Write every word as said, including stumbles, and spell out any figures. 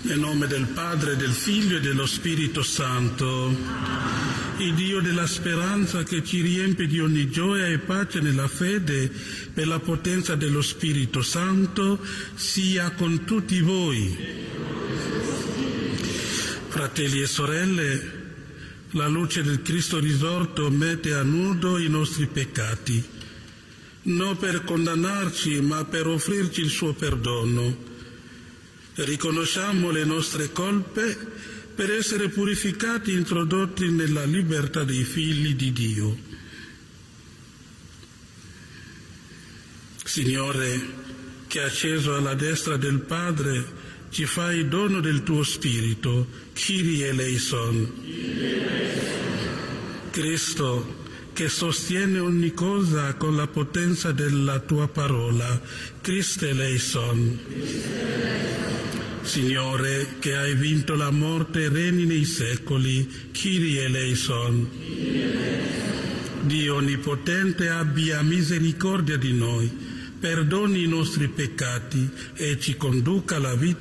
Nel nome del Padre, del Figlio e dello Spirito Santo, il Dio della speranza che ci riempie di ogni gioia e pace nella fede per la potenza dello Spirito Santo, sia con tutti voi. Fratelli e sorelle, la luce del Cristo risorto mette a nudo i nostri peccati, non per condannarci, ma per offrirci il suo perdono. Riconosciamo le nostre colpe per essere purificati e introdotti nella libertà dei figli di Dio. Signore, che acceso alla destra del Padre ci fai dono del tuo Spirito, Kyrie eleison. Cristo, che sostiene ogni cosa con la potenza della tua parola, Christe eleison. Signore, che hai vinto la morte e regni nei secoli, Kyrie eleison. Dio onnipotente abbia misericordia di noi, perdoni i nostri peccati e ci conduca alla vita